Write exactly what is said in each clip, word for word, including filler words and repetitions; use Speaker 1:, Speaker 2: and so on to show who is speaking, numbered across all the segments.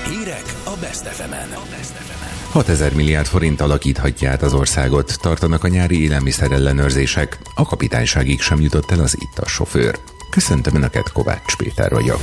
Speaker 1: Hírek a Best ef emen.
Speaker 2: hatezer milliárd forint alakíthatja át az országot, tartanak a nyári élelmiszerellenőrzések. A kapitányságig sem jutott el az ittas sofőr. Köszöntöm Önöket, Kovács Péter vagyok.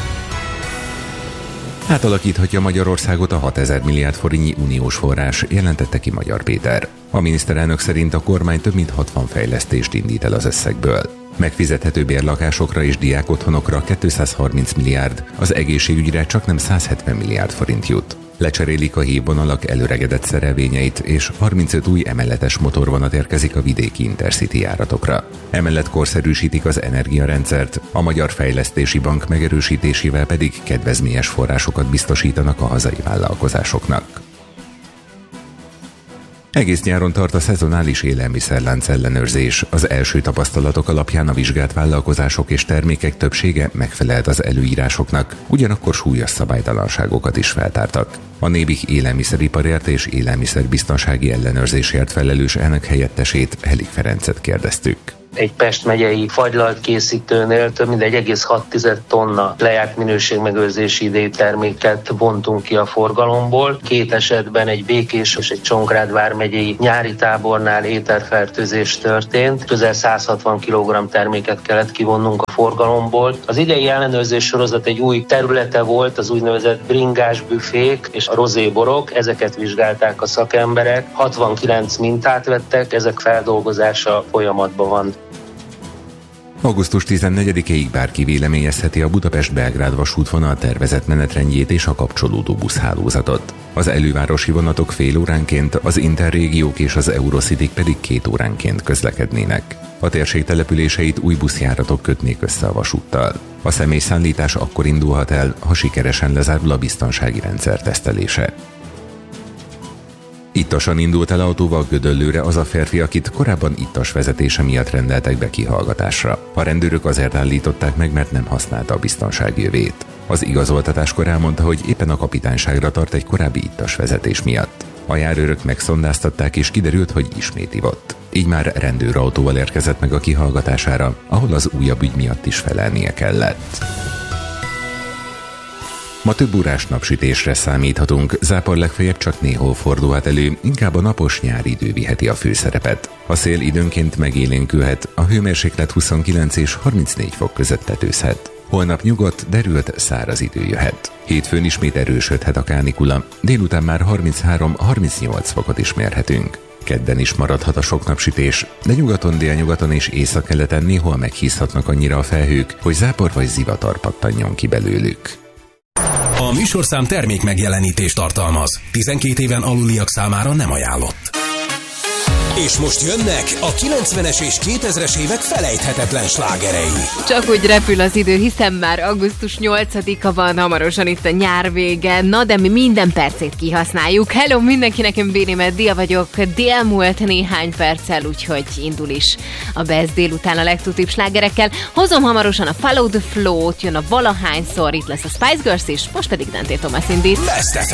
Speaker 2: Átalakíthatja Magyarországot a hatezer milliárd forintnyi uniós forrás, jelentette ki Magyar Péter. A miniszterelnök szerint a kormány több mint hatvan fejlesztést indít el az összegből. Megfizethető bérlakásokra és diákotthonokra kétszázharminc milliárd, az egészségügyre csaknem száz hetven milliárd forint jut. Lecserélik a hívvonalak előregedett szerelvényeit, és harmincöt új emeletes motorvonat érkezik a vidéki Intercity járatokra. Emellett korszerűsítik az energiarendszert, a Magyar Fejlesztési Bank megerősítésével pedig kedvezményes forrásokat biztosítanak a hazai vállalkozásoknak. Egész nyáron tart a szezonális élelmiszerlánc ellenőrzés. Az első tapasztalatok alapján a vizsgált vállalkozások és termékek többsége megfelelt az előírásoknak, ugyanakkor súlyos szabálytalanságokat is feltártak. A Nébik élelmiszeriparért és élelmiszerbiztonsági ellenőrzésért felelős elnök helyettesét, Helik Ferencet kérdeztük.
Speaker 3: Egy Pest megyei fagylalt készítőnél több mint egy egész hat tonna lejárt minőségmegőrzési idejű terméket vontunk ki a forgalomból. Két esetben egy Békés és egy Csongrád vármegyei nyári tábornál ételfertőzés történt. Közel száz hatvan kilogramm terméket kellett kivonnunk a forgalomból. Az idei ellenőrzés sorozat egy új területe volt, az úgynevezett bringás büfék és a rozéborok. Ezeket vizsgálták a szakemberek. hatvankilenc mintát vettek, ezek feldolgozása folyamatban van.
Speaker 2: augusztus tizennegyedikéig bárki véleményezheti a Budapest-Belgrád vasútvonal tervezett menetrendjét és a kapcsolódó buszhálózatot. Az elővárosi vonatok fél óránként, az interrégiók és az Eurocityk pedig két óránként közlekednének. A térség településeit új buszjáratok kötnék össze a vasúttal. A személyszállítás akkor indulhat el, ha sikeresen lezárul a biztonsági rendszer tesztelése. Ittasan indult el autóval Gödöllőre az a férfi, akit korábban ittas vezetése miatt rendeltek be kihallgatásra. A rendőrök azért állították meg, mert nem használta a biztonsági övét. Az igazoltatáskor elmondta, hogy éppen a kapitányságra tart egy korábbi ittas vezetés miatt. A járőrök megszondáztatták, és kiderült, hogy ismét ivott. Így már rendőrautóval érkezett meg a kihallgatására, ahol az újabb ügy miatt is felelnie kellett. Ma több órás napsütésre számíthatunk, zápor legfeljebb csak néhol fordulhat elő, inkább a napos nyári idő viheti a főszerepet. A szél időnként megélénkülhet, a hőmérséklet huszonkilenc és harmincnégy fok között tetőzhet. Holnap nyugodt, derült, száraz idő jöhet. Hétfőn ismét erősödhet a kánikula, délután már harminchárom-harmincnyolc fokot is mérhetünk. Kedden is maradhat a sok napsütés, de nyugaton, délnyugaton és északkeleten néhol meghízhatnak annyira a felhők, hogy zápor vagy zivatar pattanjon ki belőlük.
Speaker 1: A műsorszám termék megjelenítést tartalmaz. tizenkét éven aluliak számára nem ajánlott. És most jönnek a kilencvenes és kétezres évek felejthetetlen slágerei.
Speaker 4: Csak úgy repül az idő, hiszen már augusztus nyolcadika van, hamarosan itt a nyár vége. Na, de mi minden percét kihasználjuk. Hello mindenkinek, én Béni Meddia vagyok. Dél múlt néhány perccel, úgyhogy indul is a Best délután a legtutibb slágerekkel. Hozom hamarosan a Follow the Flow-t, jön a Valahányszor, itt lesz a Spice Girls is, most pedig Dante Thomas indít.
Speaker 1: Best ef